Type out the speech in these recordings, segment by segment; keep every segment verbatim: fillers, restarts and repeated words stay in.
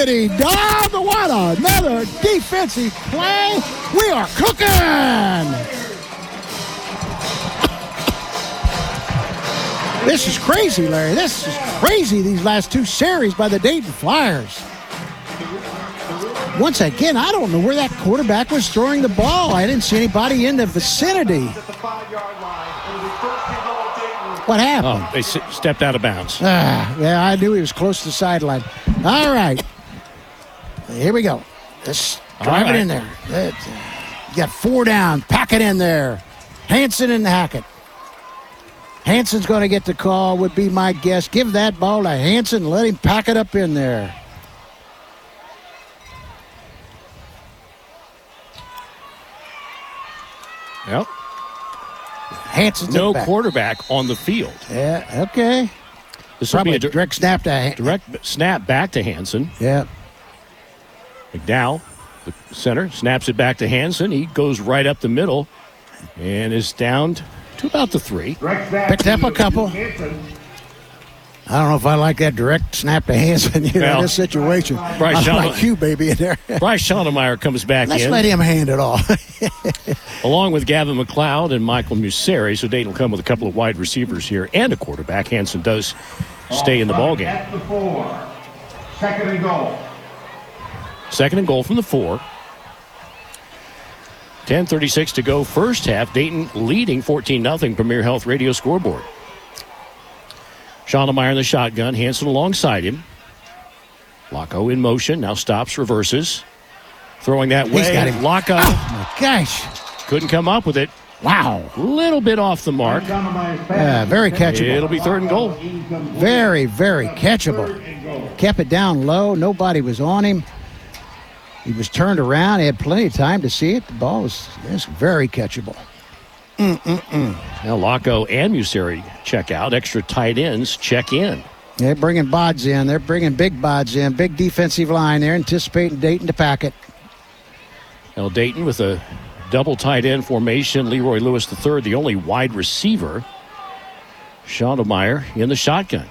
Diggity dog, what another defensive play. We are cooking. This is crazy, Larry. This is crazy, these last two series by the Dayton Flyers. Once again, I don't know where that quarterback was throwing the ball. I didn't see anybody in the vicinity. What happened? Oh, they s- stepped out of bounds. Ah, yeah, I knew he was close to the sideline. All right. Here we go. Let's drive right. it in there. You got four down. Pack it in there. Hanson and Hackett. Hanson's going to get the call, would be my guess. Give that ball to Hanson. Let him pack it up in there. Yep. Hanson's No back. quarterback on the field. Yeah, okay. This will Probably be a a di- direct snap to Han- direct snap back to Hanson. Yeah. McDowell, the center, snaps it back to Hanson. He goes right up the middle and is down to about the three. Picked up a couple. I don't know if I like that direct snap to Hanson, you know, Well, in this situation. Bryce I Schottenheimer- like you, baby, in there. Bryce Schottenheimer comes back Let's in, let him hand it off. along with Gavin McLeod and Michael Museri. So Dayton will come with a couple of wide receivers here and a quarterback. Hanson does stay in the ballgame. At the four. Second and goal. Second and goal from the four. ten thirty-six to go first half. Dayton leading fourteen nothing. Premier Health Radio scoreboard. Schottenheimer in the shotgun. Hanson alongside him. Locko in motion. Now stops, reverses. Throwing that way. He's got him. Locko Oh, my gosh. couldn't come up with it. Wow. Little bit off the mark. Yeah, very catchable. It'll be third and goal. Very, very catchable. Kept it down low. Nobody was on him. He was turned around. He had plenty of time to see it. The ball was, was very catchable. Mm-mm-mm. Now Locko and Museri check out. Extra tight ends check in. They're bringing Bods in. They're bringing big Bods in. Big defensive line. They're anticipating Dayton to pack it. Now Dayton with a double tight end formation. Leroy Lewis the third, the only wide receiver. Schottenheimer in the shotgun.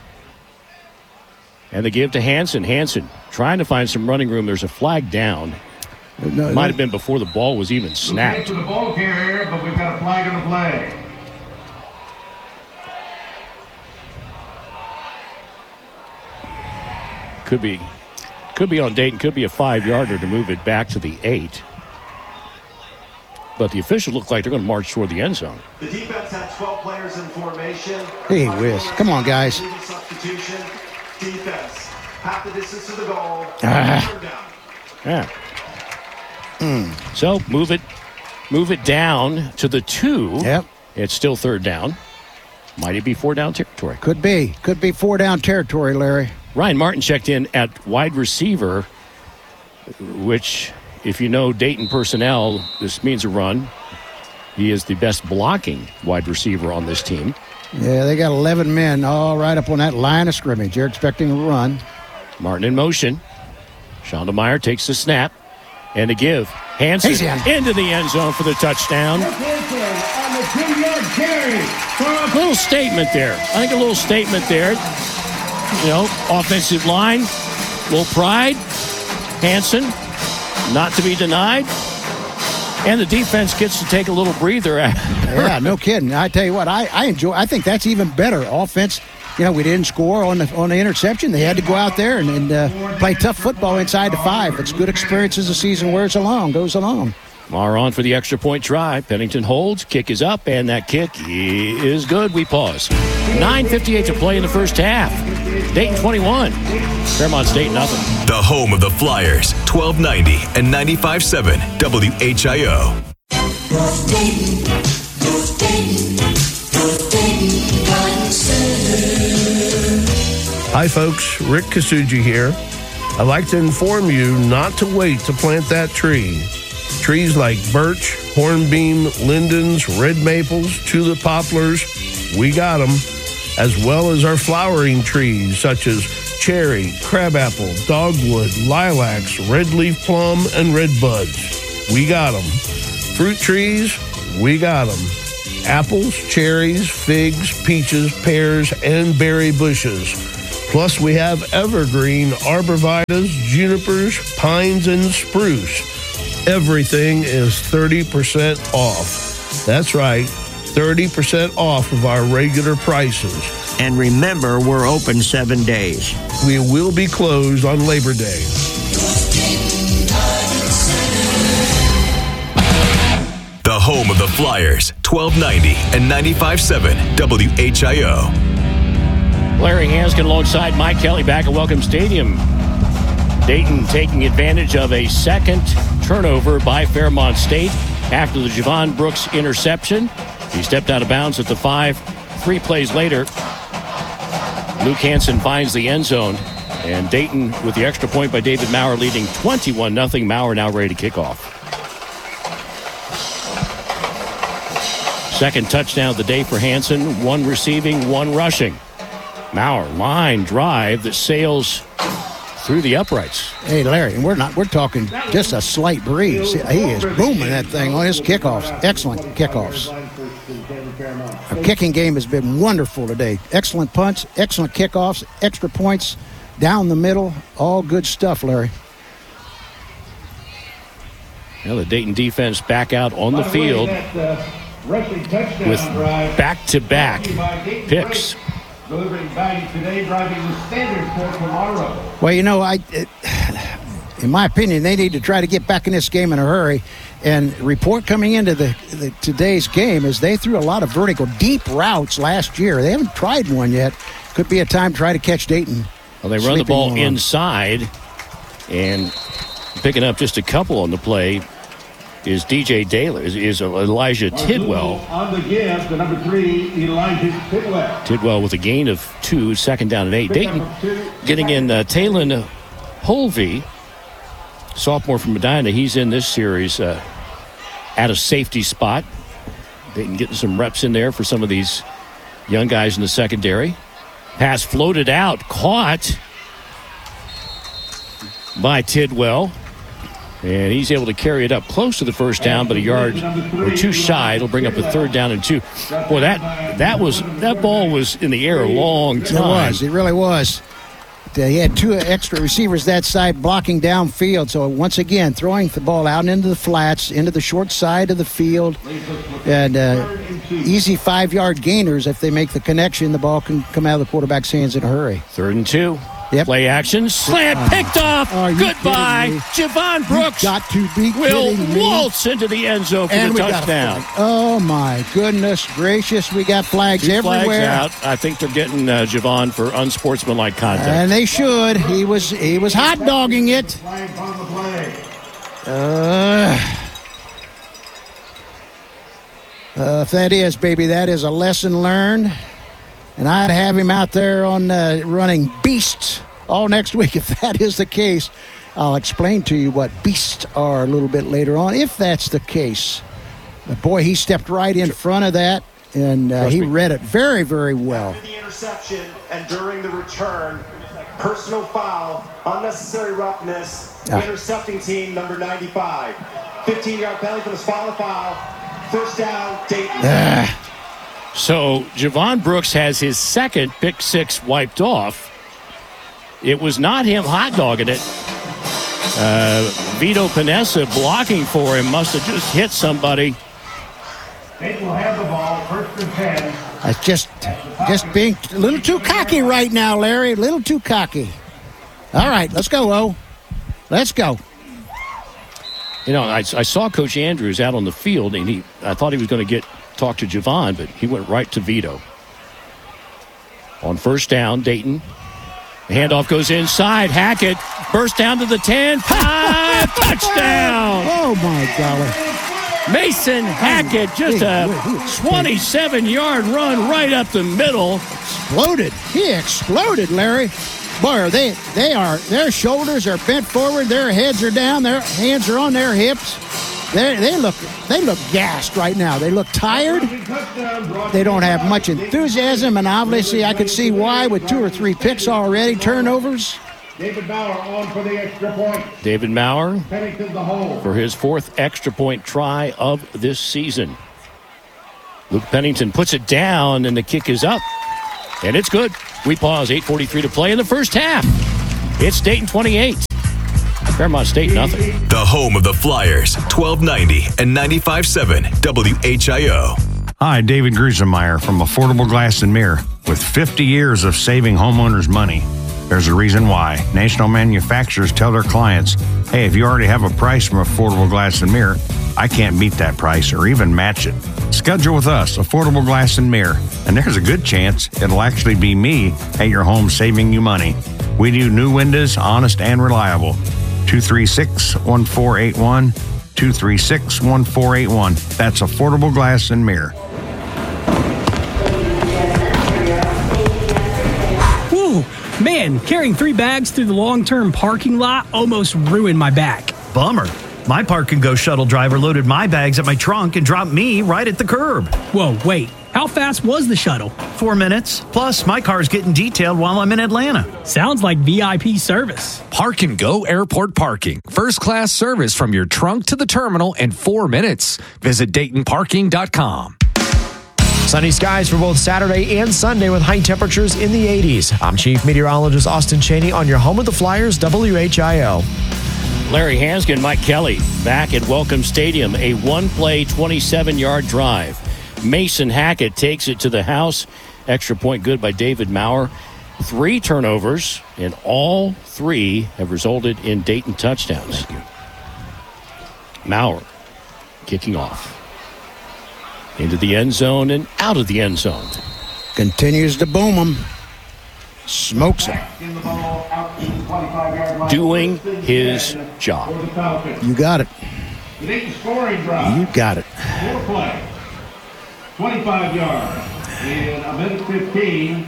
And they give to Hanson. Hanson trying to find some running room. There's a flag down. No, Might have been before the ball was even We'll snapped. get to the ball carrier, but we've got a flag on the play. Could be, could be on Dayton. Could be a five-yarder to move it back to the eight. But the officials look like they're going to march toward the end zone. The defense had twelve players in formation. Hey, Wiz. Come on, guys. Substitution. Defense. Half the distance to the goal. Ah. Third down. Yeah. Mm. So move it, move it down to the two. Yep. It's still third down. Might it be four down territory? Could be. Could be four down territory, Larry. Ryan Martin checked in at wide receiver, which, if you know Dayton personnel, this means a run. He is the best blocking wide receiver on this team. Yeah, they got eleven men all right up on that line of scrimmage. They're expecting a run. Martin in motion. Schottenheimer takes the snap. And to give. Hanson He's in. into the end zone for the touchdown. A little statement there. I think a little statement there. You know, offensive line, little pride. Hanson, not to be denied. And the defense gets to take a little breather. Yeah, no kidding. I tell you what, I, I enjoy. I think that's even better. Offense. You know, we didn't score on the on the interception. They had to go out there and, and uh, play tough football inside the five. It's good experience as the season wears along, goes along. Mar on for the extra point try. Pennington holds. Kick is up, and that kick is good. We pause. nine fifty-eight to play in the first half. Dayton twenty-one. Fairmont State nothing. The home of the Flyers, twelve ninety and ninety-five point seven W H I O. North Dayton, North Dayton, North Dayton Garden Center. Hi folks, Rick Kasuji here. I'd like to inform you not to wait to plant that tree. Trees like birch, hornbeam, lindens, red maples, tulip poplars, we got them, as well as our flowering trees such as cherry, crabapple, dogwood, lilacs, red leaf plum, and red buds. We got them. Fruit trees, we got them. Apples, cherries, figs, peaches, pears, and berry bushes. Plus, we have evergreen arborvitaes, junipers, pines, and spruce. Everything is thirty percent off. That's right, thirty percent off of our regular prices. And remember, we're open seven days. We will be closed on Labor Day. The home of the Flyers, twelve ninety and ninety-five point seven W H I O. Larry Hanskin alongside Mike Kelly back at Welcome Stadium. Dayton taking advantage of a second turnover by Fairmont State after the Javon Brooks interception. He stepped out of bounds at the five. Three plays later, Luke Hansen finds the end zone. And Dayton with the extra point by David Maurer leading twenty-one nothing. Maurer now ready to kick off. Second touchdown of the day for Hansen. One receiving, one rushing. Maurer, line drive that sails through the uprights. Hey, Larry, and we're not, we're talking just a slight breeze. He is booming that thing on his kickoffs. Excellent kickoffs. Our kicking game has been wonderful today. Excellent punts, excellent kickoffs, extra points down the middle. All good stuff, Larry. Well, the Dayton defense back out on the field with back-to-back picks. Delivering value today, driving the standard for tomorrow. Well, you know, I, it, in my opinion, they need to try to get back in this game in a hurry. And report coming into the, the today's game is they threw a lot of vertical, deep routes last year. They haven't tried one yet. Could be a time to try to catch Dayton. Well, they run the ball inside, and picking up just a couple on the play is D J Daly, is, is Elijah Tidwell. On the give, the number three, Elijah Tidwell. Tidwell with a gain of two, second down and eight. Dayton getting in uh, Talon Holvey, sophomore from Medina. He's in this series uh, at a safety spot. Dayton getting some reps in there for some of these young guys in the secondary. Pass floated out, caught by Tidwell. And he's able to carry it up close to the first down, but a yard or two shy. It'll bring up a third down and two. Boy, that that was that ball was in the air a long time. It was. It really was. He had two extra receivers that side blocking downfield. So once again, throwing the ball out into the flats, into the short side of the field, and uh, easy five-yard gainers. If they make the connection, the ball can come out of the quarterback's hands in a hurry. Third and two. Yep. Play action. Slant picked off. Goodbye. Javon Brooks you got to be will kidding me. waltz into the end zone for and the we touchdown. Got oh, my goodness gracious. We got flags Two everywhere. Flags out. I think they're getting uh, Javon for unsportsmanlike conduct. And they should. He was he was hot dogging it. Flags on the play. Uh, uh, if that is, baby, that is a lesson learned. And I'd have him out there on uh, running beasts all next week. If that is the case, I'll explain to you what beasts are a little bit later on, if that's the case. But boy, he stepped right in front of that, and uh, he read it very, very well. After the interception and during the return, personal foul, unnecessary roughness, Ah. intercepting team number ninety-five. fifteen-yard penalty for the spot of foul. First down, Dayton. Ah. So Javon Brooks has his second pick six wiped off. It was not him hot dogging it. Uh, Vito Panessa blocking for him must have just hit somebody. Dayton will have the ball, first and ten. I just, just being a little too cocky right now, Larry. A little too cocky. All right, let's go, O. Let's go. You know, I, I saw Coach Andrews out on the field, and he I thought he was going to get talk to Javon, but he went right to Vito. On first down, Dayton. The handoff goes inside. Hackett burst down to the ten. Five, touchdown. Oh, my golly. Mason Hackett, just a twenty-seven-yard run right up the middle. Exploded. He exploded, Larry. Boy, are they, they are, their shoulders are bent forward, their heads are down, their hands are on their hips. They they look they look gassed right now. They look tired. They don't have much enthusiasm, and obviously I could see why with two or three picks already, turnovers. David Bauer on for the extra point. David Maurer Pennington the hole. for his fourth extra point try of this season. Luke Pennington puts it down, and the kick is up, and it's good. We pause, eight forty-three to play in the first half. It's Dayton twenty-eight. Fairmont State, nothing. The home of the Flyers, twelve ninety and ninety-five point seven W H I O. Hi, David Grusenmeyer from Affordable Glass and Mirror. With fifty years of saving homeowners money, there's a reason why. National manufacturers tell their clients, hey, if you already have a price from Affordable Glass and Mirror, I can't beat that price or even match it. Schedule with us, Affordable Glass and Mirror, and there's a good chance it'll actually be me at your home saving you money. We do new windows, honest and reliable. two three six, one four eight one, two three six, one four eight one. That's Affordable Glass and Mirror. Whew, man, carrying three bags through the long-term parking lot almost ruined my back. Bummer. My Park and Go shuttle driver loaded my bags at my trunk and dropped me right at the curb. Whoa, wait. How fast was the shuttle? Four minutes. Plus, my car's getting detailed while I'm in Atlanta. Sounds like V I P service. Park and Go Airport Parking. First class service from your trunk to the terminal in four minutes. Visit Dayton Parking dot com. Sunny skies for both Saturday and Sunday with high temperatures in the eighties. I'm Chief Meteorologist Austin Cheney on your home of the Flyers, W H I O. Larry Hanskin, Mike Kelly back at Welcome Stadium. A one-play, twenty-seven-yard drive. Mason Hackett takes it to the house. Extra point good by David Maurer. Three turnovers, and all three have resulted in Dayton touchdowns. Maurer kicking off. Into the end zone and out of the end zone. Continues to boom them. Smokes him. Doing his job. You got it. The Dayton scoring drive. You got it. Four play. twenty-five yards in a minute fifteen.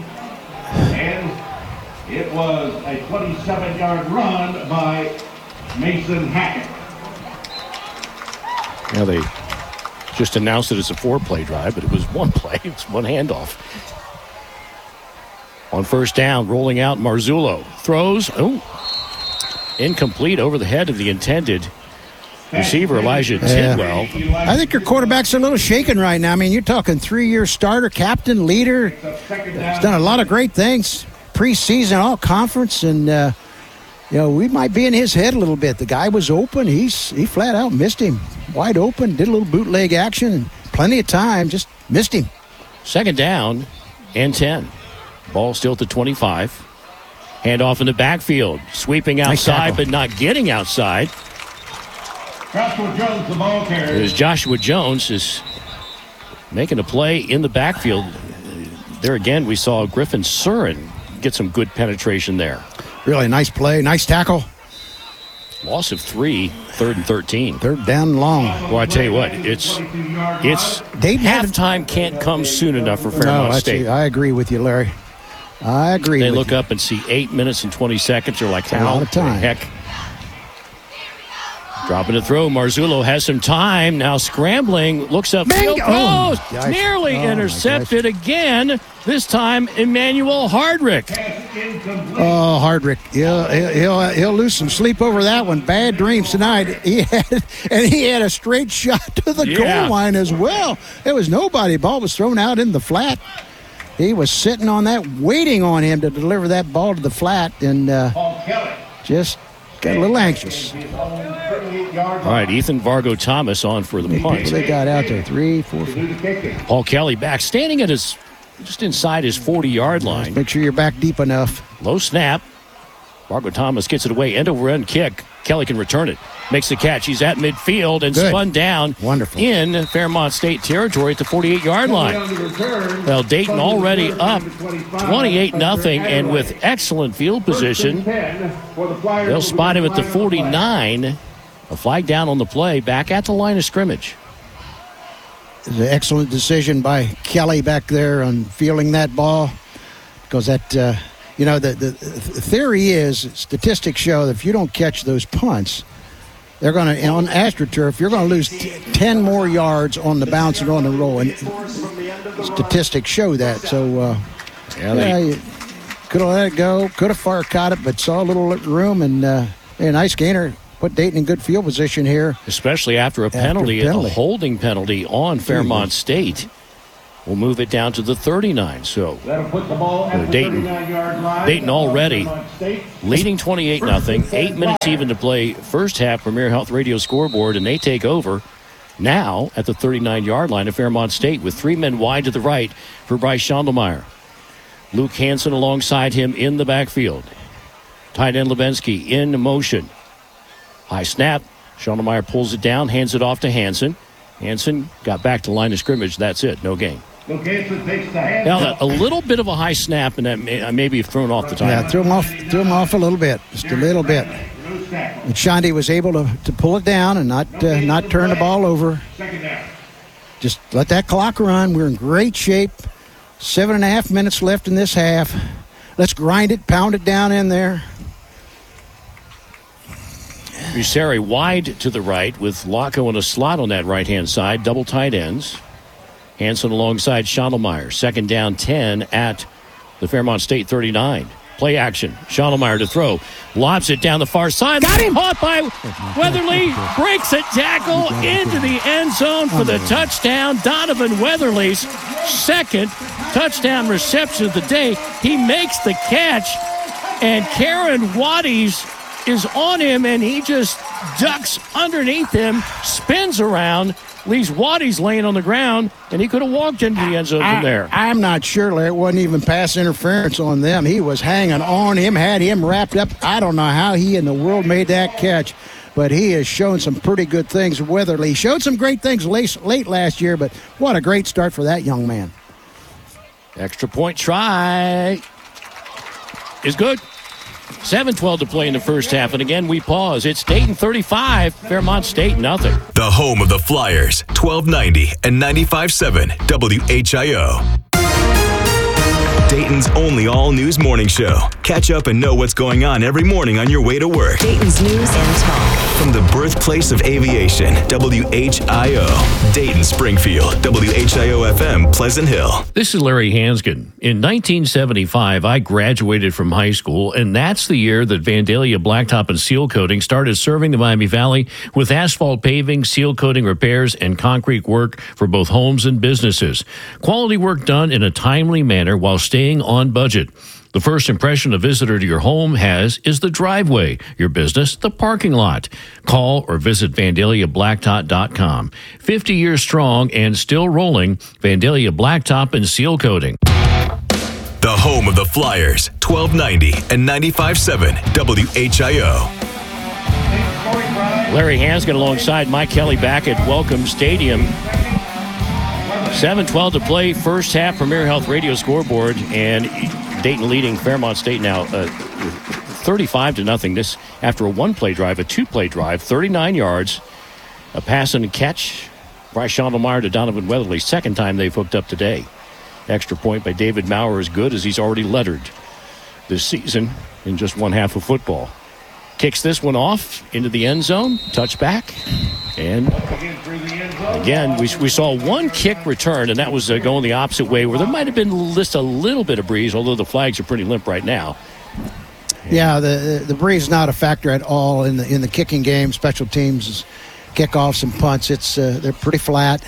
And it was a twenty-seven-yard run by Mason Hackett. Now they just announced it as a four-play drive, but it was one play. It was one handoff. On first down, rolling out Marzullo. Throws. Oh. Incomplete over the head of the intended receiver, Elijah Tidwell. I think your quarterback's a little shaken right now. I mean, you're talking three-year starter, captain, leader. He's done a lot of great things. Preseason, all conference, and, uh, you know, we might be in his head a little bit. The guy was open. He's He flat out missed him. Wide open, did a little bootleg action, and plenty of time, just missed him. Second down and ten. Ball still at the twenty-five. Handoff in the backfield. Sweeping outside, but not getting outside. Joshua Jones, the ball carrier. As Joshua Jones is making a play in the backfield. There again, we saw Griffin Surin get some good penetration there. Really nice play, nice tackle. Loss of three, third and thirteen. Third down and long. Well, I tell you what, it's it's Dayton halftime can't come soon enough for Fairmont no, State. I agree with you, Larry. I agree. They with look you. up and see eight minutes and twenty seconds. They're like, That's a lot how of time. the heck? Dropping a throw. Marzullo has some time. Now scrambling. Looks up. Field Oh, goes. gosh. Nearly Oh, my intercepted again. This time, Emmanuel Hardrick. Oh, Hardrick. He'll, he'll, he'll, he'll lose some sleep over that one. Bad dreams tonight. He had, and he had a straight shot to the Yeah. goal line as well. There was nobody. Ball was thrown out in the flat. He was sitting on that, waiting on him to deliver that ball to the flat, and uh, just got a little anxious. All right, Ethan Vargo Thomas on for the What punt. they got out there? Three, four, five. Paul Kelly back, standing at his, just inside his forty-yard line. Make sure you're back deep enough. Low snap. Vargo Thomas gets it away. End over end kick. Kelly can return it. Makes the catch. He's at midfield and Good. spun down. Wonderful. In Fairmont State territory at the forty-eight-yard line. Well, Dayton already up twenty-eight nothing, and with excellent field position, they'll spot him at the forty-nine. A flag down on the play, back at the line of scrimmage. It's an excellent decision by Kelly back there on fielding that ball, because that, uh, you know, the, the, the theory is, statistics show that if you don't catch those punts, they're going to, on AstroTurf, you're going to lose t- ten more yards on the bounce and on the roll, and statistics show that. So, uh, Yeah, yeah, they- you could have let it go, could have far caught it, but saw a little room, and uh, a nice gainer. Put Dayton in good field position here. Especially after a penalty, penalty. a holding penalty on Fairmont State. will move it down to the thirty-nine. So That'll put the ball at the Dayton, thirty-nine-yard line. Dayton already leading twenty-eight nothing. Eight minutes even to play first half. Premier Health Radio scoreboard, and they take over now at the thirty-nine-yard line of Fairmont State with three men wide to the right for Bryce Schondelmeyer. Luke Hansen alongside him in the backfield. Tight end Levinsky in motion. High snap. Schondelmeyer pulls it down, hands it off to Hansen. Hansen got back to the line of scrimmage. That's it. No gain. Luke Hansen takes the hand. Now, a little bit of a high snap, and that may, maybe thrown off the time. Yeah, threw him off, threw him off a little bit, just a little bit. And Shandy was able to, to pull it down and not uh, not turn the ball over. Just let that clock run. We're in great shape. Seven and a half minutes left in this half. Let's grind it, pound it down in there. Usari wide to the right with Laco in a slot on that right-hand side. Double tight ends. Hansen alongside Schondelmeyer. Second down ten at the Fairmont State thirty-nine. Play action. Schondelmeyer to throw. Lobs it down the far side. Got him! Caught by Weatherly. Breaks a tackle into the end zone for the touchdown. Donovan Weatherly's second touchdown reception of the day. He makes the catch, and Karen Waddies is on him, and he just ducks underneath him, spins around, leaves Waddies laying on the ground, and he could have walked into the end zone I, from there. I'm not sure, Larry. It wasn't even pass interference on them. He was hanging on him, had him wrapped up. I don't know how he in the world made that catch, but he has shown some pretty good things. Weatherly showed some great things late, late last year, but what a great start for that young man. Extra point try is good. seven twelve to play in the first half, and again we pause. It's Dayton thirty-five, Fairmont State nothing. The home of the Flyers, twelve ninety and ninety-five point seven W H I O. Dayton's only all-news morning show. Catch up and know what's going on every morning on your way to work. Dayton's news and talk. From the birthplace of aviation, W H I O. Dayton, Springfield, W H I O F M, Pleasant Hill. This is Larry Hansgen. In nineteen seventy-five, I graduated from high school, and that's the year that Vandalia Blacktop and Seal Coating started serving the Miami Valley with asphalt paving, seal coating repairs, and concrete work for both homes and businesses. Quality work done in a timely manner while staying on budget. The first impression a visitor to your home has is the driveway, your business, the parking lot. Call or visit Vandalia Blacktop dot com. fifty years strong and still rolling, Vandalia Blacktop and Seal Coating. The home of the Flyers, twelve ninety and ninety-five point seven W H I O. Larry Hansgen alongside Mike Kelly back at Welcome Stadium. seven twelve to play, first half, Premier Health Radio scoreboard, and Dayton leading Fairmont State now uh, thirty-five to nothing. This after a one-play drive, a two-play drive, thirty-nine yards, a pass and catch. Bryce Schondelmeyer to Donovan Weatherly, second time they've hooked up today. Extra point by David Maurer is good as he's already lettered this season in just one half of football. Kicks this one off into the end zone, touchback, and again, we, we saw one kick return, and that was uh, going the opposite way, where there might have been just a little bit of breeze, although the flags are pretty limp right now. Yeah, the the breeze is not a factor at all in the in the kicking game. Special teams, kickoffs and punts, it's uh, they're pretty flat,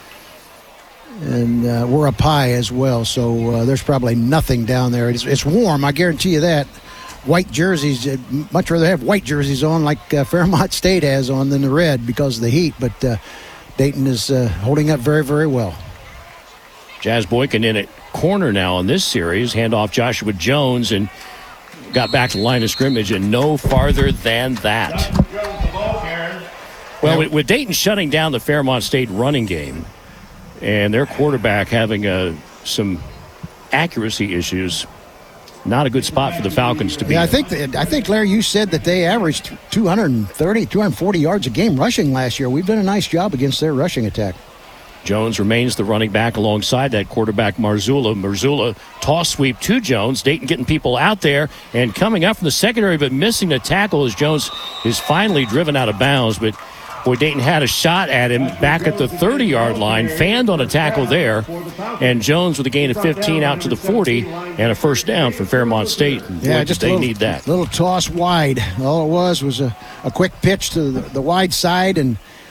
and uh, we're up high as well. So uh, there's probably nothing down there. It's, it's warm, I guarantee you that. White jerseys, I'd much rather have white jerseys on like uh, Fairmont State has on than the red because of the heat. But uh, Dayton is uh, holding up very, very well. Jazz Boykin in at corner now in this series. Hand off Joshua Jones and got back to the line of scrimmage and no farther than that. Well, with, with Dayton shutting down the Fairmont State running game and their quarterback having uh, some accuracy issues, not a good spot for the Falcons to be. Yeah, I think that, I think Larry, you said that they averaged two thirty, two forty yards a game rushing last year. We've done a nice job against their rushing attack. Jones remains the running back alongside that quarterback Marzullo. Marzullo toss sweep to Jones. Dayton getting people out there and coming up from the secondary, but missing the tackle as Jones is finally driven out of bounds. But boy, Dayton had a shot at him back at the thirty-yard line, fanned on a tackle there, and Jones with a gain of fifteen out to the forty and a first down for Fairmont State. And yeah, boy, just they a little, need that. Little toss wide. All it was was a, a quick pitch to the, the wide side, and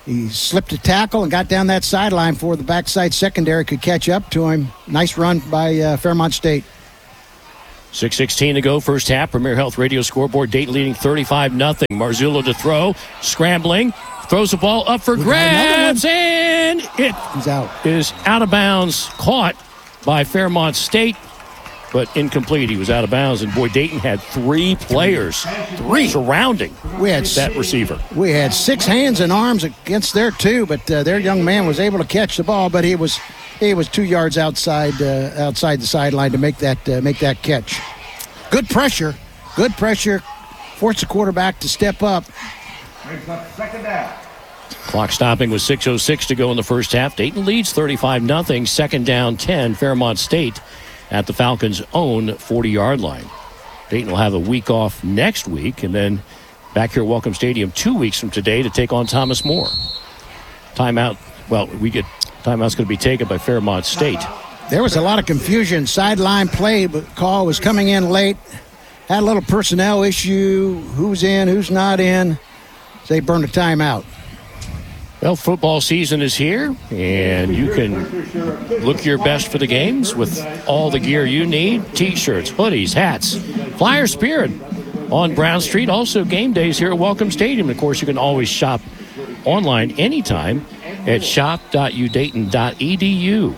he slipped a tackle and got down that sideline before the backside secondary could catch up to him. Nice run by uh, Fairmont State. six sixteen to go, first half. Premier Health Radio scoreboard. Dayton leading thirty-five nothing. Marzullo to throw, scrambling, throws the ball up for We got grabs, and it He's out. is out of bounds, caught by Fairmont State, but incomplete. He was out of bounds, and boy, Dayton had three players three. surrounding We had that receiver. We had six hands and arms against their two, but uh, their young man was able to catch the ball, but he was he was two yards outside uh, outside the sideline to make that uh, make that catch. Good pressure, good pressure, forced the quarterback to step up. Second down. Clock stopping with six oh six to go in the first half. Dayton leads thirty-five nothing. Second down ten. Fairmont State at the Falcons' own forty-yard line. Dayton will have a week off next week, and then back here at Welcome Stadium two weeks from today to take on Thomas More. Timeout. Well, we get timeout's going to be taken by Fairmont State. There was a lot of confusion. Sideline play but call was coming in late. Had a little personnel issue. Who's in, who's not in. So they burned a timeout. Well, football season is here, and you can look your best for the games with all the gear you need. T-shirts, hoodies, hats, Flyer Spirit on Brown Street. Also game days here at Welcome Stadium. Of course, you can always shop online anytime at shop dot u dayton dot e d u.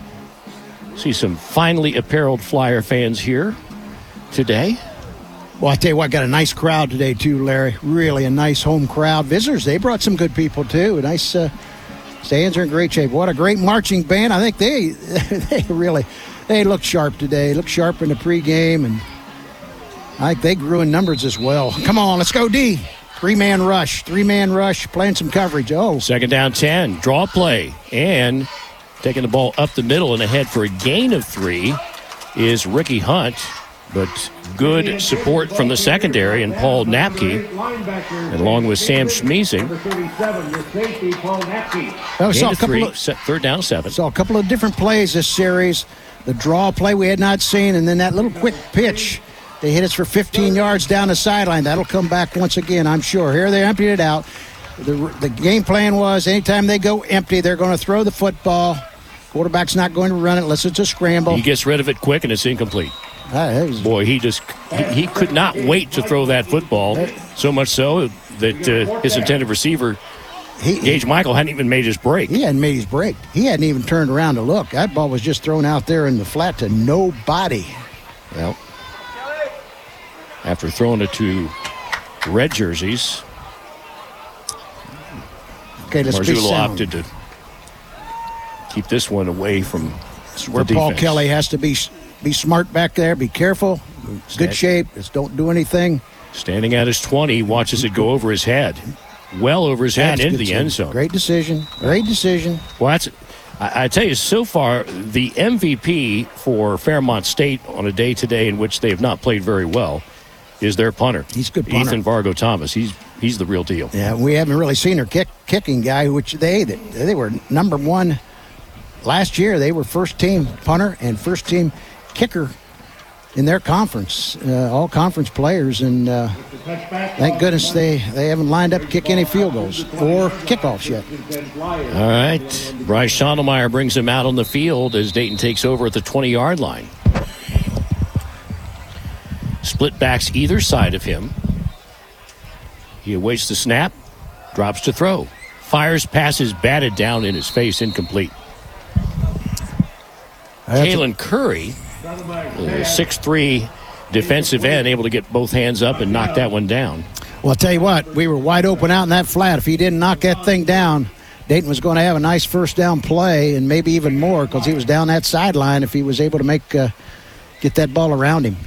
See some finely appareled Flyer fans here today. Well, I tell you what, got a nice crowd today, too, Larry. Really a nice home crowd. Visitors, they brought some good people, too. Nice uh, stands are in great shape. What a great marching band. I think they they really, they look sharp today. Look sharp in the pregame, and I think they grew in numbers as well. Come on, let's go, D. Three-man rush. Three-man rush, playing some coverage. Oh. Second down ten. Draw play. And taking the ball up the middle and ahead for a gain of three is Ricky Hunt. But good support from the secondary and Paul Napke, and along with Sam Schmeezing. Oh, saw a couple three, of, third down seven. Saw a couple of different plays this series. The draw play we had not seen, and then that little quick pitch. They hit us for fifteen yards down the sideline. That'll come back once again, I'm sure. Here they emptied it out. The, the game plan was anytime they go empty, they're going to throw the football. Quarterback's not going to run it unless it's a scramble. He gets rid of it quick, and it's incomplete. Uh, was, Boy, he just he, he could not wait to throw that football. So much so that uh, his intended receiver, he, Gage Michael, hadn't even made his break. He hadn't made his break. He hadn't even turned around to look. That ball was just thrown out there in the flat to nobody. Well, after throwing it to red jerseys, okay, let's be Marzullo sound. opted to keep this one away from That's where the Paul defense. Kelly has to be be smart back there. Be careful. Good shape. Just don't do anything. Standing at his twenty, watches it go over his head. Well over his head That's into good the end decision. zone. Great decision. Great decision. Well, that's, I, I tell you, so far, the M V P for Fairmont State on a day today in which they have not played very well is their punter. He's a good punter. Ethan Vargo Thomas. He's he's the real deal. Yeah, we haven't really seen her kick, kicking guy, which they they were number one last year. They were first team punter and first team kicker in their conference, uh, all conference players, and uh, thank goodness they, they haven't lined up to kick any field goals or kickoffs yet. All right. Bryce Schondelmeyer brings him out on the field as Dayton takes over at the twenty-yard line. Split backs either side of him. He awaits the snap, drops to throw. Fires, passes batted down in his face, incomplete. Kalen Curry, six three defensive end, able to get both hands up and knock that one down. Well, I'll tell you what, we were wide open out in that flat. If he didn't knock that thing down, Dayton was going to have a nice first down play and maybe even more because he was down that sideline if he was able to make uh, get that ball around him.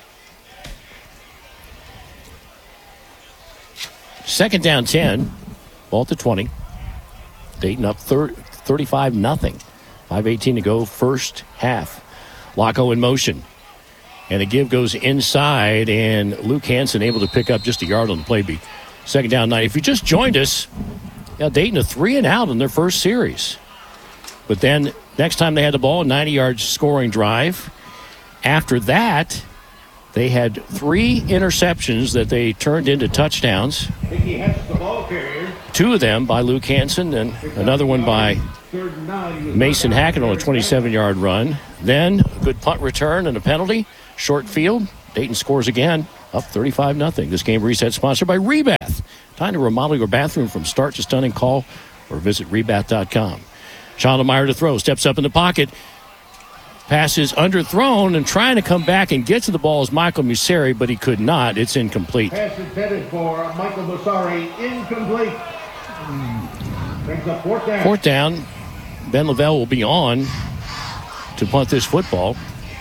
Second down ten, ball at the twenty. Dayton up thirty-five nothing. five eighteen to go, first half. Locko in motion. And the give goes inside, and Luke Hansen able to pick up just a yard on the play. Be second down nine. If you just joined us, yeah, Dayton a three and out in their first series. But then next time they had the ball, a ninety-yard scoring drive. After that, they had three interceptions that they turned into touchdowns. Two of them by Luke Hansen and another one by Mason Hackett on a twenty-seven-yard run. Then a good punt return and a penalty. Short field. Dayton scores again, up thirty-five nothing. This game reset sponsored by Rebath. Time to remodel your bathroom from start to stunning. Call or visit rebath dot com. Schottelmeyer to throw. Steps up in the pocket. Pass is underthrown, and trying to come back and get to the ball is Michael Musari, but he could not. It's incomplete. Pass intended for Michael Musari, incomplete. Brings up fourth down. Fourth down. Ben Lavelle will be on to punt this football.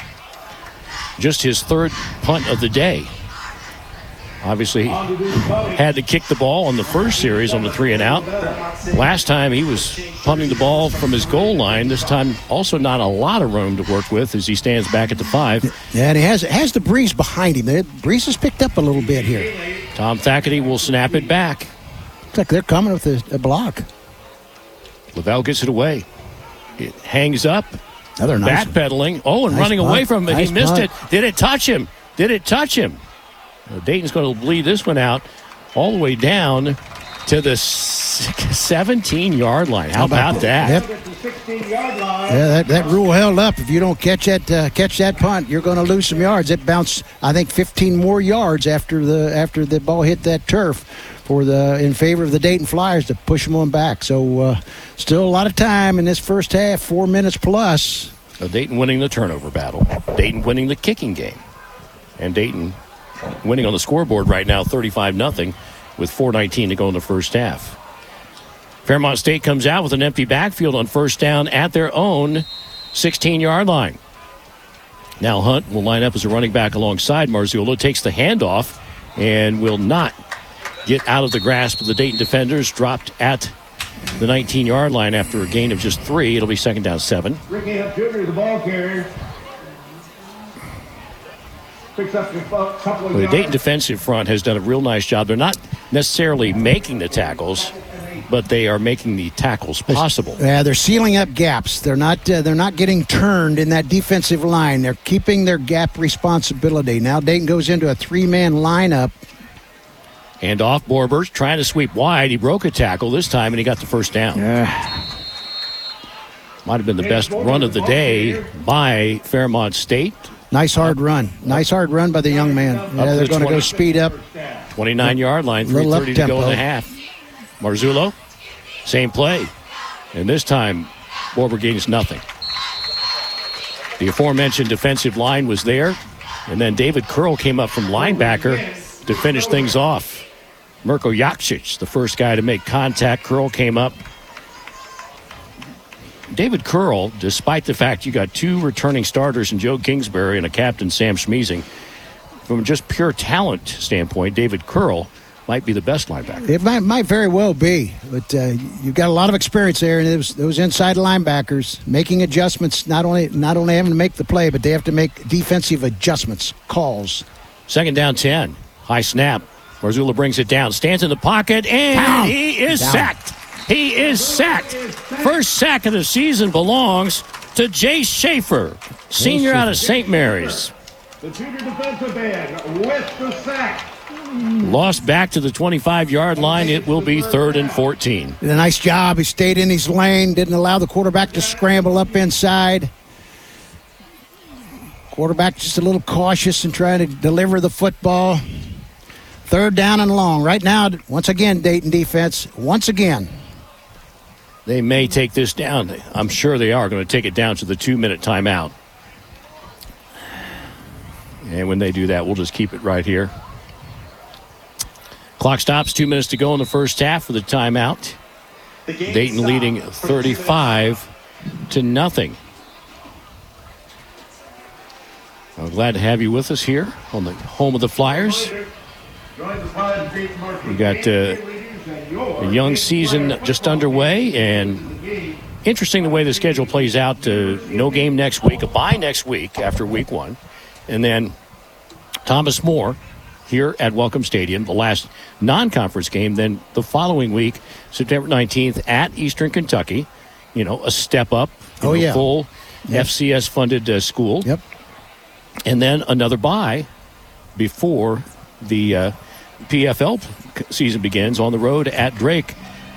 Just his third punt of the day. Obviously, he had to kick the ball on the first series on the three and out. Last time he was punting the ball from his goal line. This time also not a lot of room to work with as he stands back at the five. Yeah, and he has, has the breeze behind him. The breeze has picked up a little bit here. Tom Thackerty will snap it back. Looks like they're coming with a, a block. Lavelle gets it away. It hangs up. Another nice Backpedaling. Oh, and nice running punt. away from him. Nice he missed punt. it. Did it touch him? Did it touch him? Well, Dayton's going to bleed this one out all the way down to the seventeen-yard line. How, How about, about that? Yep. Yeah, that, that rule held up. If you don't catch that uh, catch that punt, you're going to lose some yards. It bounced, I think, fifteen more yards after the after the ball hit that turf for the in favor of the Dayton Flyers to push them on back. So uh, still a lot of time in this first half, four minutes plus. So Dayton winning the turnover battle. Dayton winning the kicking game. And Dayton winning on the scoreboard right now, thirty-five nothing, with four nineteen to go in the first half. Fairmont State comes out with an empty backfield on first down at their own sixteen-yard line. Now Hunt will line up as a running back alongside Marzullo, takes the handoff and will not get out of the grasp of the Dayton defenders, dropped at the nineteen-yard line after a gain of just three. It'll be second down seven. Ricky Hunt Junior, the ball carrier. Picks up a couple of Well, the yards. Dayton defensive front has done a real nice job. They're not necessarily making the tackles, but they are making the tackles possible. Yeah, they're sealing up gaps. They're not uh, they're not getting turned in that defensive line. They're keeping their gap responsibility. Now Dayton goes into a three-man lineup. And off Borbers, trying to sweep wide. He broke a tackle this time, and he got the first down. Yeah. Might have been the best run of the day by Fairmont State. Nice hard run. Nice hard run by the young man. Yeah, they're going to go speed up. twenty-nine-yard line, three thirty to go in the half. Marzullo, same play. And this time, Borber gains nothing. The aforementioned defensive line was there. And then David Curl came up from linebacker to finish things off. Mirko Jakšić, the first guy to make contact. Curl came up. David Curl, despite the fact you got two returning starters in Joe Kingsbury and a captain, Sam Schmeezing, from just pure talent standpoint, David Curl might be the best linebacker. It might, might very well be, but uh, you've got a lot of experience there, and those, those inside linebackers making adjustments, not only not only having to make the play, but they have to make defensive adjustments, calls. Second down ten. High snap. Marzullo brings it down, stands in the pocket, and Down. he is Down. sacked. He is sacked. First sack of the season belongs to Jay Schaefer, senior out of Saint Mary's. The junior defensive end with the sack. Lost back to the twenty-five-yard line. It will be third and fourteen. Did a nice job. He stayed in his lane, didn't allow the quarterback to scramble up inside. Quarterback just a little cautious in trying to deliver the football. Third down and long. Right now, once again, Dayton defense, once again. They may take this down. I'm sure they are going to take it down to the two-minute timeout. And when they do that, we'll just keep it right here. Clock stops, two minutes to go in the first half for the timeout. Dayton leading thirty-five to nothing. I'm glad to have you with us here on the home of the Flyers. We got uh, a young season just underway, and interesting the way the schedule plays out. Uh, no game next week, a bye next week after week one, and then Thomas More here at Welcome Stadium, the last non-conference game. Then the following week, September nineteenth at Eastern Kentucky. You know, a step up. Oh, know, yeah. Full Yep. F C S-funded uh, school. Yep. And then another bye before the uh, P F L season begins on the road at Drake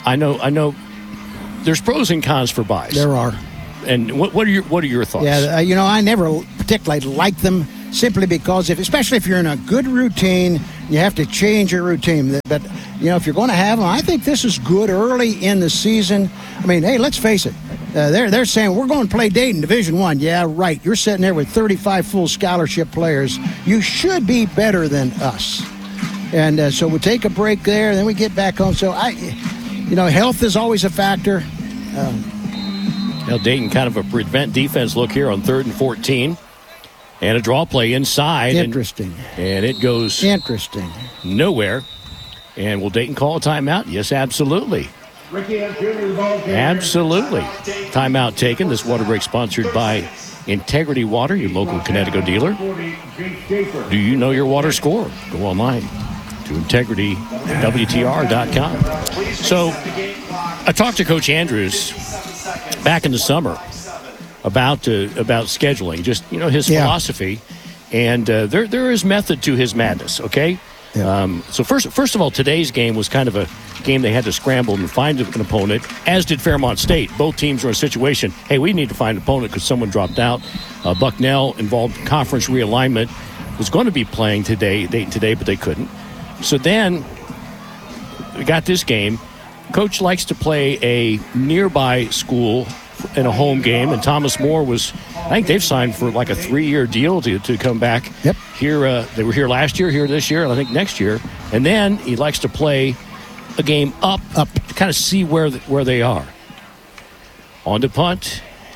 I know, I know. There's pros and cons for buys. There are. And what, what are your what are your thoughts? Yeah, uh, you know, I never particularly like them simply because, if, especially if you're in a good routine, you have to change your routine. But, you know, if you're going to have them, I think this is good early in the season. I mean, hey, let's face it. Uh, they're, they're saying, we're going to play Dayton Division One. Yeah, right. You're sitting there with thirty-five full scholarship players. You should be better than us. And uh, so we take a break there, and then we get back home. So, I, you know, health is always a factor. Um, Now, Dayton kind of a prevent defense look here on third and fourteen. And a draw play inside. Interesting. And, and it goes Interesting. nowhere. And will Dayton call a timeout? Yes, absolutely. Absolutely. Timeout taken. This water break sponsored by Integrity Water, your local Connecticut dealer. Do you know your water score? Go online to integrity w t r dot com. So I talked to Coach Andrews back in the summer about uh, about scheduling, just, you know, his Yeah. philosophy. And uh, there there is method to his madness, okay? Yeah. Um, so first, first of all, today's game was kind of a game they had to scramble and find an opponent, as did Fairmont State. Both teams were in a situation, hey, we need to find an opponent because someone dropped out. Uh, Bucknell, involved in conference realignment, was going to be playing today, they, today, but they couldn't. So then we got this game. Coach likes to play a nearby school in a home game, and Thomas More was, I think they've signed for like a three-year deal to, to come back. Yep. Here, uh, they were here last year, here this year, and I think next year. And then he likes to play a game up, up to kind of see where the, where they are. On to punt.